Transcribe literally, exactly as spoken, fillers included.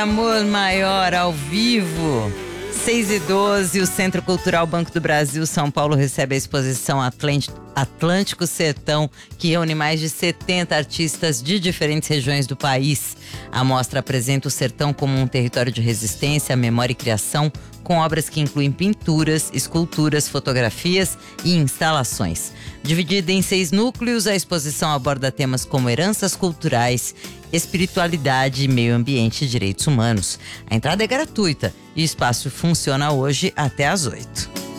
Amor Maior ao vivo. seis e doze, o Centro Cultural Banco do Brasil São Paulo recebe a exposição Atlântico, Atlântico Sertão, que reúne mais de setenta artistas de diferentes regiões do país. A mostra apresenta o sertão como um território de resistência, memória e criação, com obras que incluem pinturas, esculturas, fotografias e instalações. Dividida em seis núcleos, a exposição aborda temas como heranças culturais, espiritualidade, meio ambiente e direitos humanos. A entrada é gratuita e o espaço funciona hoje até às oito.